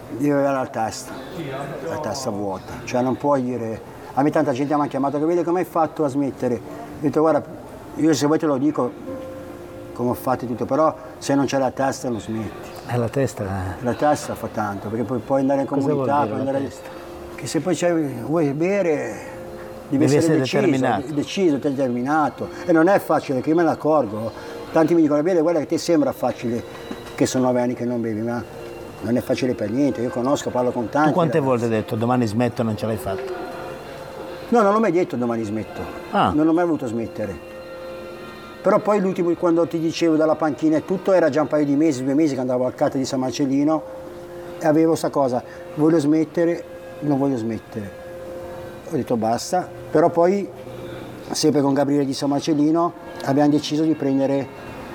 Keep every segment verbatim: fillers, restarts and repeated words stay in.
devi avere la testa, la testa vuota, cioè non puoi dire, a me tanta gente mi ha chiamato che vede come hai fatto a smettere, ho detto guarda, io se vuoi te lo dico come ho fatto tutto, però se non c'è la testa non smetti. È la testa? La testa fa tanto, perché poi puoi andare in comunità, puoi andare, che se poi vuoi bere devi, devi essere, essere deciso, determinato. deciso, determinato, e non è facile, che io me ne accorgo, tanti mi dicono bene, guarda che ti sembra facile che sono nove anni che non bevi, ma non è facile per niente, io conosco, parlo con tanti. Tu quante ragazzi. volte hai detto domani smetto e non ce l'hai fatto? No, non l'ho mai detto domani smetto, ah. non ho mai voluto smettere. Però poi l'ultimo, quando ti dicevo dalla panchina e tutto, era già un paio di mesi, due mesi che andavo al C A T di San Marcellino e avevo questa cosa, voglio smettere, non voglio smettere. Ho detto basta, però poi sempre con Gabriele di San Marcellino abbiamo deciso di prendere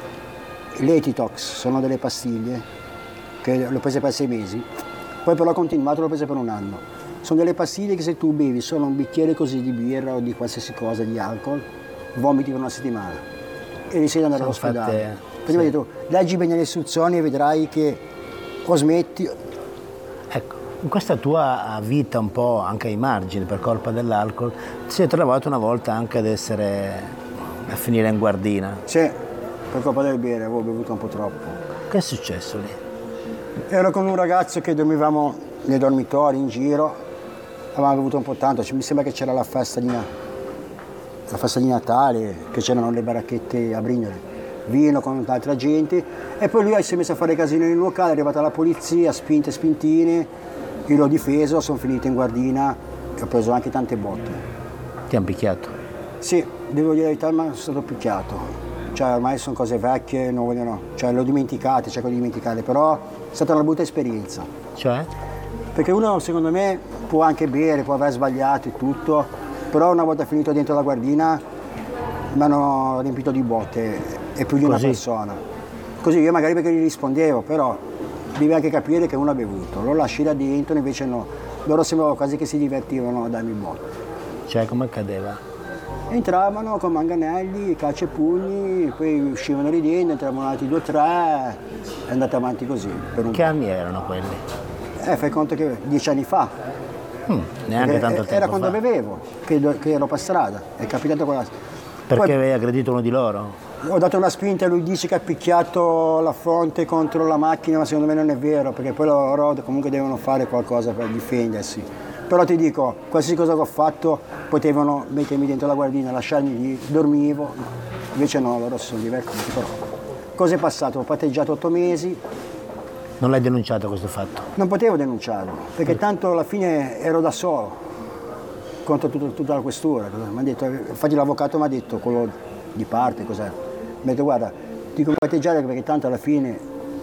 l'Etitox, sono delle pastiglie che l'ho prese per sei mesi, poi però ho continuato, l'ho prese per un anno. Sono delle pastiglie che se tu bevi solo un bicchiere così di birra o di qualsiasi cosa, di alcol, vomiti per una settimana e rischi di andare all'ospedale. Quindi mi ha detto, leggi bene le istruzioni e vedrai che o smetti. Ecco, in questa tua vita un po' anche ai margini per colpa dell'alcol, ti sei trovato una volta anche ad essere, a finire in guardina. Sì, per colpa del bere, avevo bevuto un po' troppo. Che è successo lì? Ero con un ragazzo che dormivamo nei dormitori in giro, avevamo bevuto un po' tanto, mi sembra che c'era la festa di la festa di Natale, che c'erano le baracchette a Brignole, vino con altra gente, e poi lui si è messo a fare casino nel locale, è arrivata la polizia, spinte spintine, io l'ho difeso, sono finito in guardina e ho preso anche tante botte. Ti hanno picchiato? Sì, devo dire la verità, ma sono stato picchiato, cioè ormai sono cose vecchie, non vogliono, cioè l'ho dimenticate, cerco di dimenticare, però è stata una brutta esperienza. Cioè? Perché uno secondo me può anche bere, può aver sbagliato e tutto, però una volta finito dentro la guardina mi hanno riempito di botte e più di una persona. Così io magari perché gli rispondevo, però devi anche capire che uno ha bevuto, lo lasci là dentro, invece no, loro sembrava quasi che si divertivano a darmi botte. Cioè come accadeva? Entravano con manganelli, calci e pugni, poi uscivano ridendo, entravano altri due o tre, è andata avanti così. Per un che anni erano quelli? Eh, fai conto che dieci anni fa. Mm, neanche Perché tanto tempo era quando fa. bevevo, che, che ero per strada, è capitato quella. Perché Poi, avevi aggredito uno di loro? Ho dato una spinta e lui dice che ha picchiato la fronte contro la macchina, ma secondo me non è vero, perché poi loro comunque devono fare qualcosa per difendersi. Però ti dico, qualsiasi cosa che ho fatto potevano mettermi dentro la guardina, lasciarmi lì, dormivo, invece no, loro si sono divertiti. Però. Cosa è passato? Ho patteggiato otto mesi. Non l'hai denunciato questo fatto? Non potevo denunciarlo, perché tanto alla fine ero da solo contro tutto, tutta la questura. Mi ha detto, infatti l'avvocato mi ha detto, quello di parte, cos'è? Mi ha detto guarda, ti puoi patteggiare perché tanto alla fine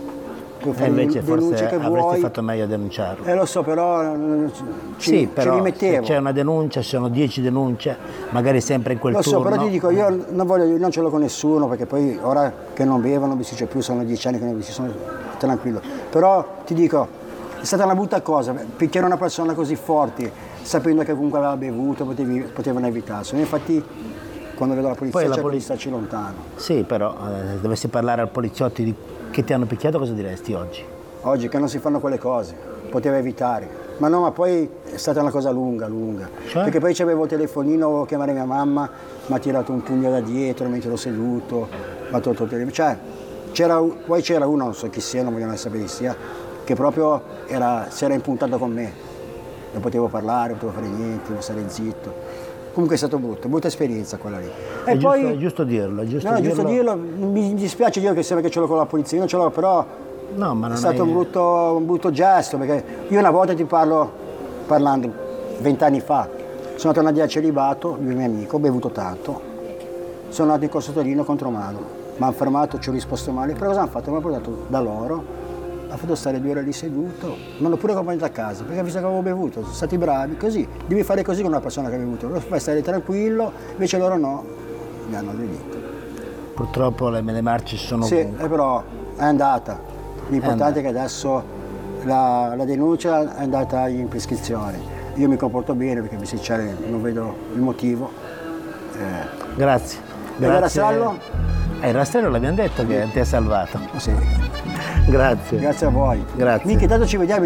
puoi fare e invece denunce forse che avresti vuoi. fatto meglio a denunciarlo. Eh lo so, però ci, sì, però ci rimettevo. Se c'è una denuncia, ci sono dieci denunce, magari sempre in quel lo turno. Lo so, però ti dico, io non, voglio, non ce l'ho con nessuno, perché poi ora che non bevo non mi si dice più, sono dieci anni che non mi si sono tranquillo. Però ti dico, è stata una brutta cosa, picchiare una persona così forte, sapendo che comunque aveva bevuto, potevi, potevano evitarselo. Infatti quando vedo la polizia cerco poli- di starci lontano. Sì, però eh, dovessi parlare al poliziotti di, che ti hanno picchiato, cosa diresti oggi? Oggi che non si fanno quelle cose, poteva evitare. Ma no, ma poi è stata una cosa lunga, lunga. Cioè? Perché poi c'avevo il telefonino, volevo chiamare mia mamma, mi ha tirato un pugno da dietro mentre ero seduto, mi ha tolto il telefono. Cioè, c'era, poi c'era uno, non so chi sia, non voglio mai sapere chi sia, che proprio era, si era impuntato con me. Non potevo parlare, non potevo fare niente, non stare zitto. Comunque è stato brutto, brutta esperienza quella lì. E è, poi, giusto, è giusto dirlo, è giusto no, dirlo. è giusto dirlo, mi dispiace dire che sembra che ce l'ho con la polizia, non ce l'ho, però no, ma non è stato hai... un, brutto, un brutto gesto, perché io una volta ti parlo, parlando, vent'anni fa, sono andato a una dia al celibato di un mio amico, ho bevuto tanto, sono andato in Corso Torino contro mano, mi hanno fermato, ci ho risposto male, però cosa hanno fatto? Mi hanno portato da loro, ha fatto stare due ore lì seduto, mi hanno pure accompagnato a casa, perché visto che avevo bevuto, sono stati bravi, così, devi fare così con una persona che ha bevuto, lo fai stare tranquillo, invece loro no, mi hanno aggredito. Purtroppo le, le marce sono sì, ovunque. Eh, però è andata, l'importante è, è che adesso la, la denuncia è andata in prescrizione, io mi comporto bene perché mi si dice, non vedo il motivo. Eh. Grazie. E il rastrello? Eh, il rastrello l'abbiamo detto che ti ha salvato. Sì. Grazie. Grazie a voi. Grazie. Mica tanto ci vediamo.